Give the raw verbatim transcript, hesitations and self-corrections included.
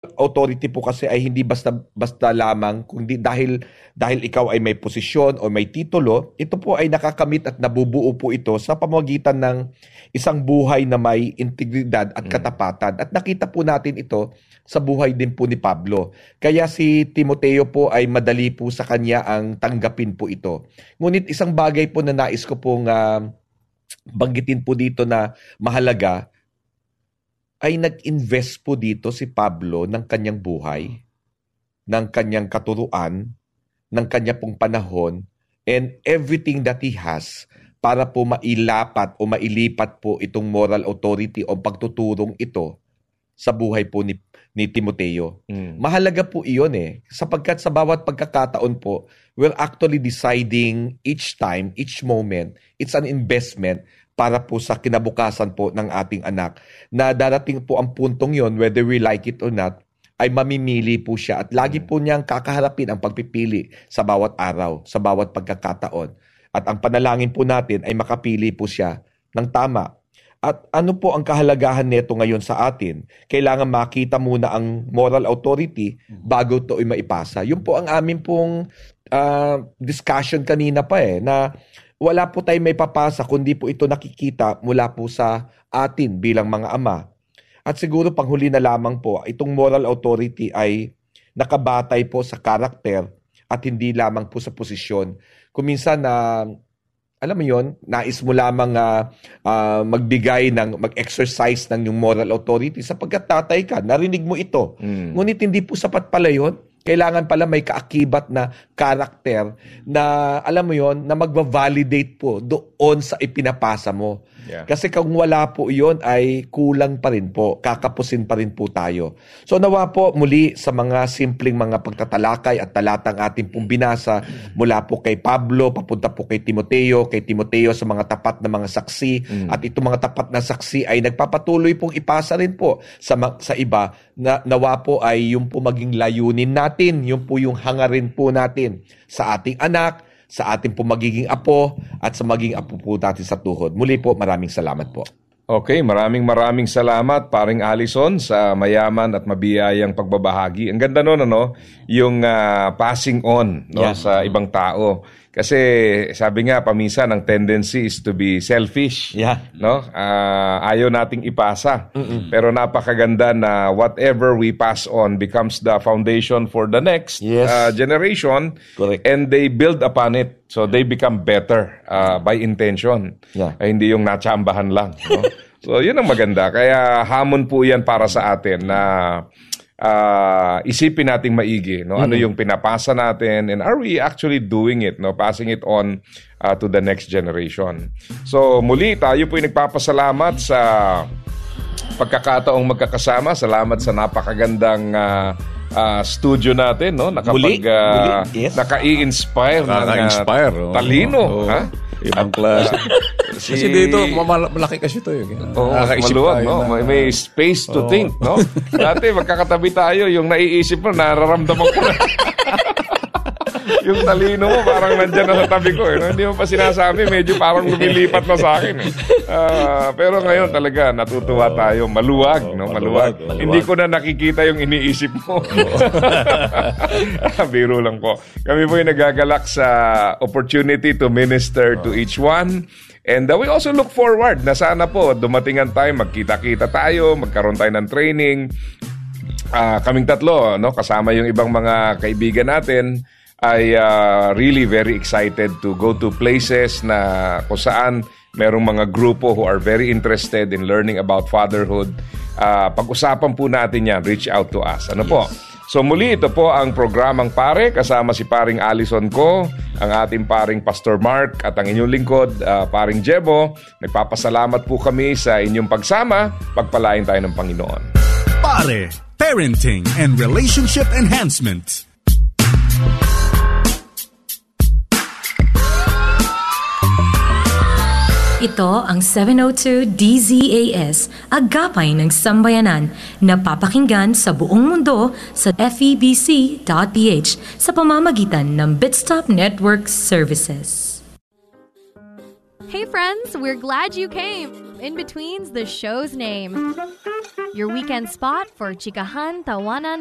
authority po kasi ay hindi basta basta lamang kundi dahil dahil ikaw ay may posisyon o may titulo, ito po ay nakakamit at nabubuo po ito sa pamamagitan ng isang buhay na may integridad at katapatan. At nakita po natin ito sa buhay din po ni Pablo. Kaya si Timoteo po ay madali po sa kanya ang tanggapin po ito. Ngunit isang bagay po na nais ko pong uh, banggitin po dito na mahalaga, ay nag-invest po dito si Pablo ng kanyang buhay, ng kanyang katuruan, ng kanya pong panahon, and everything that he has para po mailapat o mailipat po itong moral authority o pagtuturong ito sa buhay po ni, ni Timoteo. Mm. Mahalaga po iyon eh, sapagkat sa bawat pagkakataon po, we're actually deciding each time, each moment, it's an investment para po sa kinabukasan po ng ating anak na darating po ang puntong yon, whether we like it or not, ay mamimili po siya at lagi po niyang kakaharapin ang pagpipili sa bawat araw, sa bawat pagkakataon. At ang panalangin po natin ay makapili po siya ng tama. At ano po ang kahalagahan nito ngayon sa atin? Kailangan makita muna ang moral authority bago ito ay maipasa. Yun po ang amin pong uh, discussion kanina pa eh, na wala po tayo may papasa kundi po ito nakikita mula po sa atin bilang mga ama. At siguro panghuli na lamang po, itong moral authority ay nakabatay po sa karakter at hindi lamang po sa posisyon. Kung minsan na, uh, alam mo yon, nais mo lamang uh, uh, magbigay, ng, mag-exercise ng yung moral authority sapagkat tatay ka, narinig mo ito. Mm. Ngunit hindi po sapat pala yun. Kailangan pala may kaakibat na karakter na, alam mo yon, na magva-validate po doon sa ipinapasa mo. Yeah. Kasi kung wala po iyon ay kulang pa rin po, kakapusin pa rin po tayo. So nawa po muli sa mga simpleng mga pagtatalakay at talatang ating pong binasa mula po kay Pablo, papunta po kay Timoteo, kay Timoteo sa mga tapat na mga saksi mm. at itong mga tapat na saksi ay nagpapatuloy pong ipasa rin po sa, sa iba na nawa po ay yung po maging layunin natin, yung po yung hangarin po natin sa ating anak, sa ating po magiging apo at sa magiging apo po natin sa tuhod. Muli po, maraming salamat po. Okay, maraming maraming salamat paring Allison sa mayaman at mabiyayang pagbabahagi. Ang ganda noon ano, yung uh, passing on no yeah. sa ibang tao. Kasi sabi nga paminsan ang tendency is to be selfish. Yeah. No? Uh, ayaw nating ipasa. Mm-mm. Pero napakaganda na whatever we pass on becomes the foundation for the next yes. uh, generation. Correct. And they build upon it. So they become better uh, by intention. Yeah. Ay, hindi yung natsambahan lang. No? So yun ang maganda. Kaya hamon po yan para sa atin na uh, isipin nating maigi. No? Ano mm-hmm. yung pinapasa natin and are we actually doing it? No? Passing it on uh, to the next generation. So muli tayo po yung nagpapasalamat sa pagkakataong magkakasama. Salamat sa napakagandang uh, Uh, studio natin, no? Nakapag, uh, yes. naka-i-inspire ng Naka-inspire, uh, talino. Oh, oh. Ha? Ibang klase. si... Kasi dito, malaki kasi ito. Eh. Oo, oh, maluwag, no? Na, may space to oh. think, no? Dati, magkakatabi tayo, yung naiisip mo, nararamdaman ko na. Yung talino mo, parang nandyan na sa tabi ko. Eh. Hindi mo pa sinasabi, medyo parang lumilipat na sa akin. Eh. Uh, pero ngayon talaga, natutuwa tayo. Maluwag, no? Maluwag. Maluwag. Hindi ko na nakikita yung iniisip mo. Biro lang po. Kami po yung nagagalak sa opportunity to minister to each one. And uh, we also look forward na sana po dumatingan tayo, magkita-kita tayo, magkaroon tayo ng training. Uh, kaming tatlo, no? Kasama yung ibang mga kaibigan natin, ay uh, really very excited to go to places na kung saan merong mga grupo who are very interested in learning about fatherhood. Uh, pag-usapan po natin yan, reach out to us. Ano yes. po? So muli, ito po ang programang Pare, kasama si paring Allison ko, ang ating paring Pastor Mark at ang inyong lingkod, uh, paring Jebo. Nagpapasalamat po kami sa inyong pagsama. Pagpalain tayo ng Panginoon. Pare, Parenting and Relationship Enhancement. Ito ang seven oh two D Z A S, agapay ng sambayanan, na papakinggan sa buong mundo sa F E B C dot P H sa pamamagitan ng Bitstop Network Services. Hey friends, we're glad you came. In Between's the show's name. Your weekend spot for chikahan, tawanan,